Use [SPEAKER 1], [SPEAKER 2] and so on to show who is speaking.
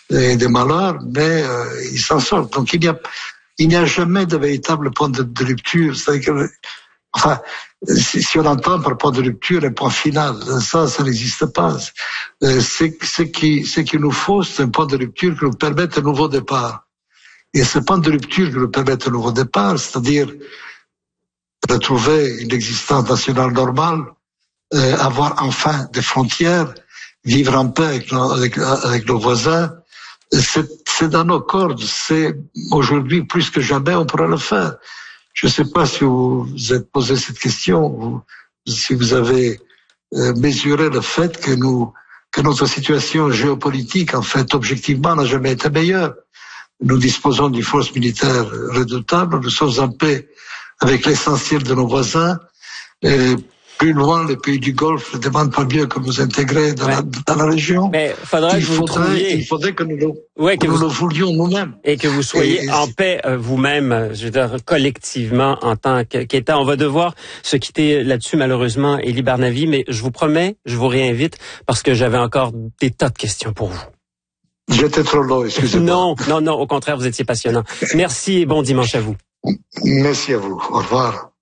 [SPEAKER 1] et des malheurs, mais ils s'en sortent. Donc il n'y a jamais de véritable point de rupture. C'est-à-dire que, enfin, si on entend par point de rupture un point final, ça n'existe pas. Ce qu'il nous faut, c'est un point de rupture qui nous permette un nouveau départ. Et ce point de rupture qui nous permette un nouveau départ, c'est-à-dire retrouver une existence nationale normale, avoir enfin des frontières, vivre en paix avec nos voisins, c'est dans nos cordes. C'est aujourd'hui plus que jamais on pourra le faire. Je ne sais pas si vous vous êtes posé cette question, si vous avez mesuré le fait que notre situation géopolitique, en fait, objectivement, n'a jamais été meilleure. Nous disposons d'une force militaire redoutable, nous sommes en paix avec l'essentiel de nos voisins. Et plus loin, les pays du Golfe ne demandent pas mieux que nous intégrer dans la région.
[SPEAKER 2] Mais
[SPEAKER 1] il faudrait que nous le voulions nous-mêmes.
[SPEAKER 2] Et que vous soyez en paix vous-même, je veux dire, collectivement, en tant qu'État. On va devoir se quitter là-dessus, malheureusement, Élie Barnavi, mais je vous promets, je vous réinvite parce que j'avais encore des tas de questions pour vous.
[SPEAKER 1] J'étais trop long, excusez-moi.
[SPEAKER 2] Non, au contraire, vous étiez passionnant. Merci et bon dimanche à vous.
[SPEAKER 1] Merci à vous. Au revoir.